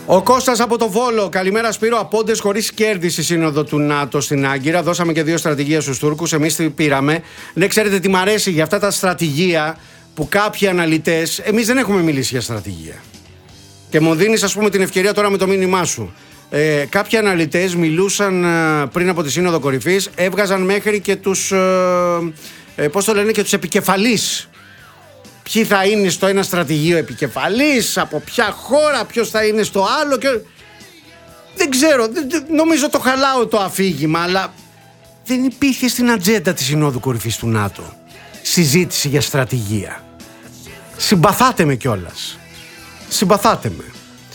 Ο Κώστας από το Βόλο. Καλημέρα Σπύρο. Απόντες χωρίς κέρδη στη σύνοδο του ΝΑΤΟ στην Άγκυρα. Δώσαμε και 2 στρατηγίες στους Τούρκους. Εμείς τι πήραμε. Ναι, ξέρετε τι μ' αρέσει για αυτά τα στρατηγία που κάποιοι αναλυτές. Εμείς δεν έχουμε μιλήσει για στρατηγία. Και μου δίνεις, ας πούμε, την ευκαιρία τώρα με το μήνυμά σου. Κάποιοι αναλυτές μιλούσαν πριν από τη Σύνοδο Κορυφής, έβγαζαν μέχρι και τους. Πώς το λένε, και τους επικεφαλείς. Ποιοι θα είναι στο ένα στρατηγείο επικεφαλής, από ποια χώρα, ποιος θα είναι στο άλλο. Και... Δεν ξέρω, νομίζω το χαλάω το αφήγημα, αλλά δεν υπήρχε στην ατζέντα της Συνόδου Κορυφής του ΝΑΤΟ συζήτηση για στρατηγία. Συμπαθάτε με κιόλας. Συμπαθάτε με.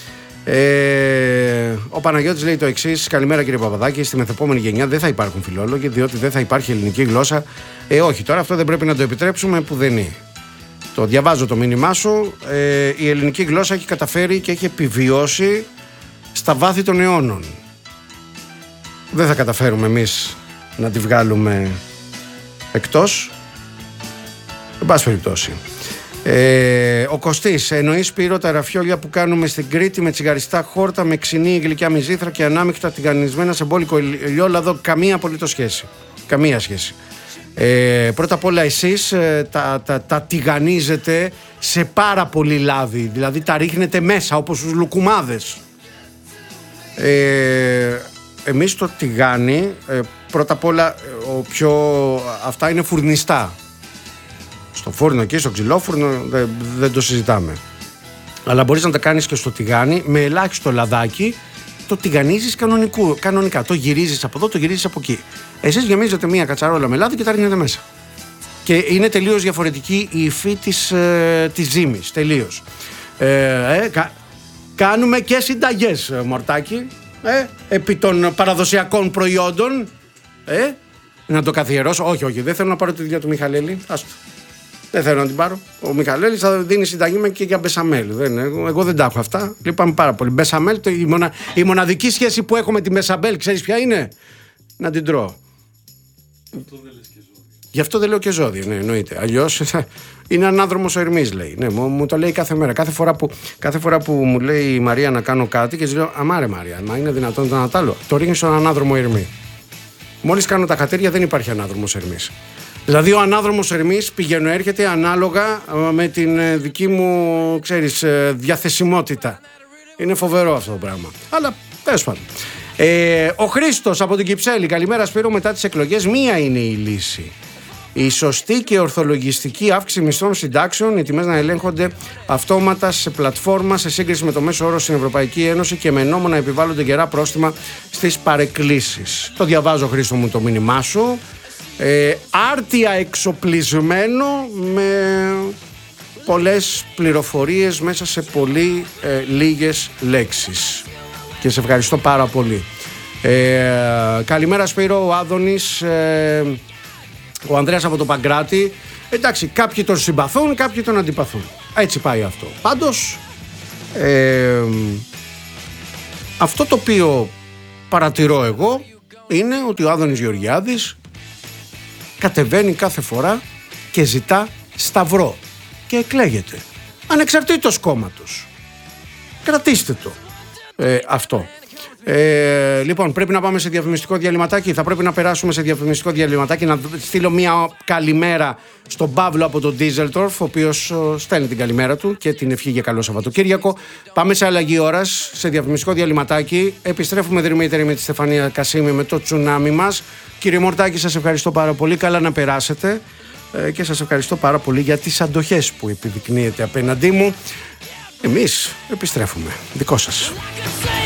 Ο Παναγιώτης λέει το εξής. Καλημέρα κύριε Παπαδάκη. Στη μεθεπόμενη γενιά δεν θα υπάρχουν φιλόλογοι, διότι δεν θα υπάρχει ελληνική γλώσσα. Όχι, τώρα αυτό δεν πρέπει να το επιτρέψουμε που δεν είναι. Το διαβάζω το μήνυμά σου. Η ελληνική γλώσσα έχει καταφέρει και έχει επιβιώσει στα βάθη των αιώνων. Δεν θα καταφέρουμε εμείς να τη βγάλουμε εκτός. Εν πάση περιπτώσει. Ο Κωστής, εννοείς Σπύρο τα ραφιόλια που κάνουμε στην Κρήτη με τσιγαριστά χόρτα, με ξινή γλυκιά μυζήθρα και ανάμεικτα τηγανισμένα σε μπόλικο ελιόλαδο? Καμία απολύτως σχέση. Καμία σχέση. Πρώτα απ' όλα εσείς τα τηγανίζετε σε πάρα πολύ λάδι, δηλαδή τα ρίχνετε μέσα όπως τους λουκουμάδες. Εμείς το τηγάνι, πρώτα απ' όλα αυτά είναι φουρνιστά. Στο φούρνο εκεί, στο ξυλόφουρνο δεν το συζητάμε. Αλλά μπορείς να τα κάνεις και στο τηγάνι με ελάχιστο λαδάκι. Το τηγανίζεις κανονικά. Το γυρίζεις από εδώ, το γυρίζεις από εκεί. Εσείς γεμίζετε μία κατσαρόλα με λάδι και τα ρίχνετε μέσα. Και είναι τελείως διαφορετική η υφή της ζύμης. Τελείως. Κάνουμε και συνταγές, Μορτάκη. Επί των παραδοσιακών προϊόντων. Να το καθιερώσω. Όχι, δεν θέλω να πάρω τη δουλειά του Μιχαλέλη. Άστο. Δεν θέλω να την πάρω. Ο Μιχαλέλης θα δίνει συνταγή και για μπεσαμέλ. Εγώ δεν τα έχω αυτά. Λυπάμαι πάρα πολύ. Μπεσαμέλ, η μοναδική σχέση που έχω με τη μπεσαμέλ, ξέρεις ποια είναι? Να την τρώω. Αυτό δεν λες και ζώδια. Γι' αυτό δεν λέω και ζώδια, ναι, εννοείται. Αλλιώς είναι ανάδρομος ο Ερμής, λέει. Ναι, μου το λέει κάθε μέρα. Κάθε φορά που μου λέει η Μαρία να κάνω κάτι και της λέω αμάρε Μαρία, μα είναι δυνατόν να τα άλλο? Το ρίχνει στον ανάδρομο Ερμή. Μόλις κάνω τα χατήρια δεν υπάρχει ανάδρομος Ερμής. Δηλαδή ο ανάδρομος Ερμής πηγαίνω έρχεται ανάλογα με την δική μου, ξέρεις, διαθεσιμότητα. Είναι φοβερό αυτό το πράγμα. Αλλά τέλος πάντων. Ο Χρήστος από την Κυψέλη. Καλημέρα Σπύρο, μετά τις εκλογές μία είναι η λύση. Η σωστή και ορθολογιστική αύξηση μισθών συντάξεων, οι τιμές να ελέγχονται αυτόματα σε πλατφόρμα σε σύγκριση με το μέσο όρο στην Ευρωπαϊκή Ένωση και με νόμο να επιβάλλονται γερά πρόστιμα στις παρεκκλήσεις. Το διαβάζω, Χρήστο μου, το μήνυμά σου. Άρτια εξοπλισμένο με πολλές πληροφορίες μέσα σε πολύ λίγες λέξεις. Και σε ευχαριστώ πάρα πολύ. Καλημέρα Σπύρο, ο Άδωνης, ο Ανδρέας από το Παγκράτη. Εντάξει, κάποιοι τον συμπαθούν, κάποιοι τον αντιπαθούν. Έτσι πάει αυτό. Πάντως, αυτό το οποίο παρατηρώ εγώ είναι ότι ο Άδωνης Γεωργιάδης κατεβαίνει κάθε φορά και ζητά σταυρό και εκλέγεται. Ανεξαρτήτως κόμματος. Κρατήστε το αυτό. Λοιπόν, πρέπει να πάμε σε διαφημιστικό διαλυματάκι. Θα πρέπει να περάσουμε σε διαφημιστικό διαλυματάκι. Να στείλω μια καλημέρα στον Παύλο από τον Ντίζελτορφ, ο οποίος στέλνει την καλημέρα του και την ευχή για καλό Σαββατοκύριακο. Πάμε σε αλλαγή ώρας, σε διαφημιστικό διαλυματάκι. Επιστρέφουμε δρυμύτερη με τη Στεφανία Κασίμη με το τσουνάμι μας. Κύριε Μορτάκη, σας ευχαριστώ πάρα πολύ. Καλά να περάσετε. Και σας ευχαριστώ πάρα πολύ για τις αντοχές που επιδεικνύετε απέναντί μου. Εμείς επιστρέφουμε. Δικό σας.